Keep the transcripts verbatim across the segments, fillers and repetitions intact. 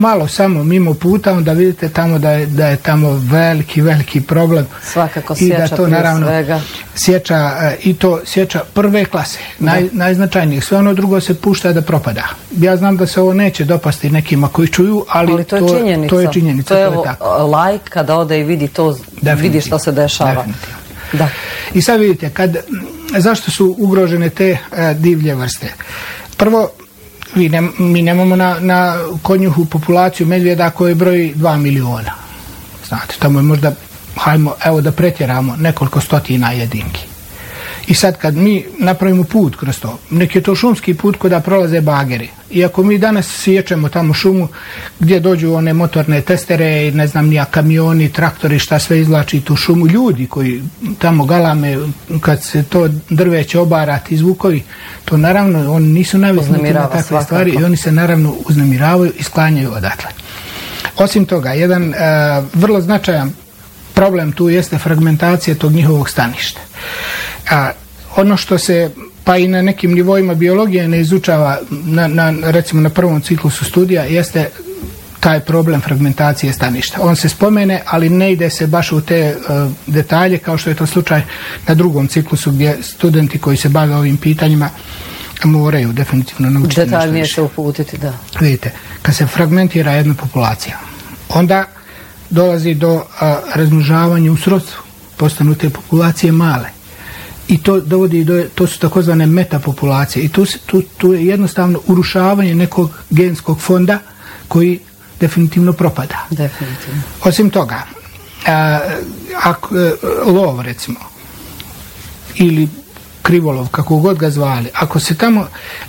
malo samo mimo puta, onda vidite tamo da je, da je tamo veliki, veliki problem. Svakako i da sječa to, naravno, svega. Sječa, i to sječa prve klase, naj, najznačajnijih. Sve ono drugo se pušta da propada. Ja znam da se ovo neće dopasti nekima koji čuju, ali, ali to, je to, činjenica. to je činjenica. To je, to je tako. Lajk kada ode i vidi to, vidi što se dešava. Da. I sad vidite, kad, zašto su ugrožene te a, divlje vrste? Prvo, Vi ne, mi nemamo na, na konjuhu populaciju medvjeda koji broji dva miliona. Znate, tamo je možda, hajmo, evo da pretjeramo, nekoliko stotina jedinki. I sad kad mi napravimo put kroz to, neki je to šumski put kada prolaze bageri. I ako mi danas sječemo tamo šumu gdje dođu one motorne testere i ne znam nija kamioni, traktori, šta sve izvlači tu šumu, ljudi koji tamo galame kad se to drveće obarati, zvukovi, to naravno oni nisu naviknuti na takve svakako. Stvari i oni se naravno uznemiravaju i sklanjaju odatle. Osim toga, jedan uh, vrlo značajan problem tu jeste fragmentacija tog njihovog staništa. A ono što se pa i na nekim nivoima biologije ne izučava na, na, recimo na prvom ciklusu studija jeste taj problem fragmentacije staništa. On se spomene, ali ne ide se baš u te uh, detalje kao što je to slučaj na drugom ciklusu gdje studenti koji se bave ovim pitanjima moraju definitivno naučiti nešto više. Detaljnije se uputiti, da. Vidite, kad se fragmentira jedna populacija, onda dolazi do a, razmnožavanja u srodstvu, postanu te populacije male. I to dovodi do, to su takozvane metapopulacije. I tu, tu, tu je jednostavno urušavanje nekog genskog fonda koji definitivno propada. Definitivno. Osim toga, a, ako, lov recimo, ili krivolov, kako god ga zvali, ako se tamo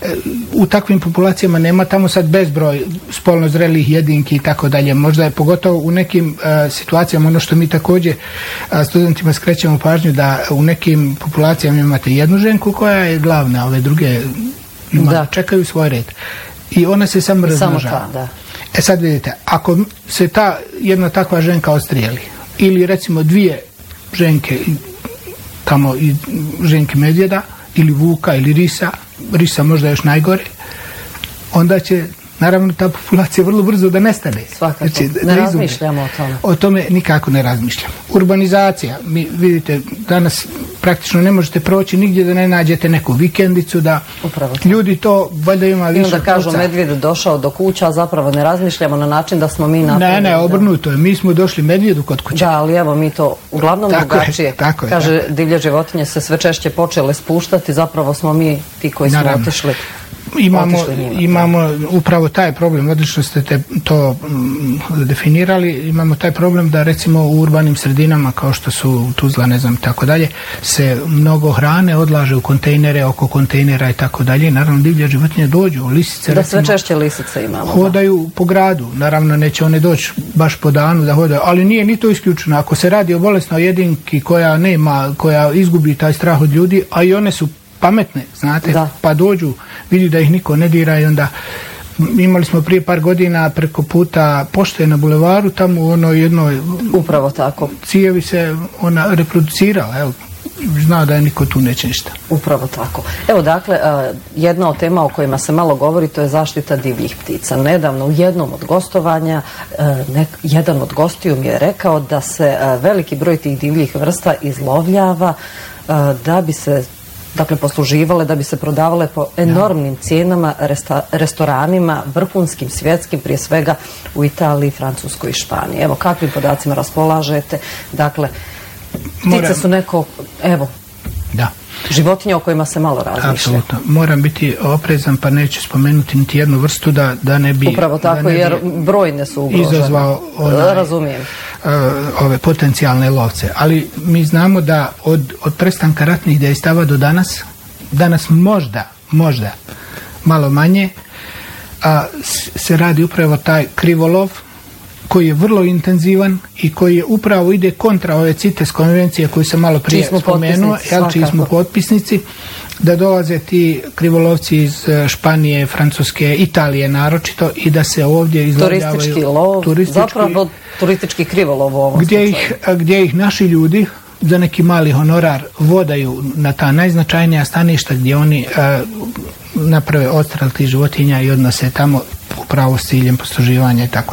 u takvim populacijama nema tamo sad bezbroj spolno zrelih jedinki i tako dalje, možda je pogotovo u nekim uh, situacijama ono što mi također uh, studentima skrećemo pažnju da u nekim populacijama imate jednu ženku koja je glavna, ove druge ima, čekaju svoj red i ona se samo razmnožava. E sad vidite, ako se ta jedna takva ženka odstrijeli ili recimo dvije ženke tamo i ženke medvjeda ili vuka ili risa, risa možda još najgore, onda će naravno ta populacija vrlo brzo da nestane. Svakako, znači, ne razmišljamo o tome. O tome nikako ne razmišljamo. Urbanizacija, mi vidite, danas praktično ne možete proći nigdje da ne nađete neku vikendicu, da upravo to. Ljudi to valjda ima više. I onda kažu medvjed došao do kuća, a zapravo ne razmišljamo na način da smo mi napravili. Ne, ne, obrnuto je. Mi smo došli medvjedu kod kuće. Da, ali evo mi to uglavnom tako drugačije. Je, tako je, kaže, tako. Divlje životinje se sve češće počele spuštati, zapravo smo mi ti koji smo naravno otišli. Imamo, imamo upravo taj problem, odlično ste te to mm, definirali, imamo taj problem da recimo u urbanim sredinama kao što su Tuzla, ne znam, tako dalje, se mnogo hrane odlaže u kontejnere, oko kontejnera i tako dalje. Naravno divlje životinje dođu, lisice da recimo, sve češće lisice imamo. Hodaju da. Po gradu, naravno neće one doći baš po danu da hodaju, ali nije ni to isključeno. Ako se radi o bolesnoj jedinki koja nema, koja izgubi taj strah od ljudi, a i one su pametne, znate, da. Pa dođu, vidi da ih niko ne dira i onda imali smo prije par godina preko puta pošte na bulevaru, tamo u onoj jednoj upravo tako cijevi se ona reproducirala, evo, zna da je niko tu neće ništa. Upravo tako. Evo dakle, jedna od tema o kojima se malo govori, to je zaštita divljih ptica. Nedavno u jednom od gostovanja nek, jedan od gostiju mi je rekao da se veliki broj tih divljih vrsta izlovljava da bi se dakle posluživale, da bi se prodavale po enormnim cijenama resta, restoranima, vrhunskim, svjetskim, prije svega u Italiji, Francuskoj i Španiji. Evo, kakvim podacima raspolažete? Dakle, ptice Moram... su neko, evo, da. životinje o kojima se malo razmišlja. Apsolutno. Moram biti oprezan, pa neću spomenuti niti jednu vrstu da, da ne bi... Upravo tako, jer brojne su ugrožene. Izazvao onaj, razumijem. Uh, ove potencijalne lovce. Ali mi znamo da od, od prestanka ratnih dejstava do danas, danas možda, možda malo manje, a, se radi upravo taj krivolov koji je vrlo intenzivan i koji je upravo ide kontra ove CITES konvencije koju sam malo prije spomenuo, jel, čiji smo potpisnici, da dolaze ti krivolovci iz Španije, Francuske, Italije naročito i da se ovdje izlovljavaju turistički lov, turistički, zapravo turistički krivolov u ovom gdje ih, gdje ih naši ljudi za neki mali honorar vodaju na ta najznačajnija staništa gdje oni uh, naprave odstrel tih životinja i odnose tamo upravo s ciljem posluživanja i tako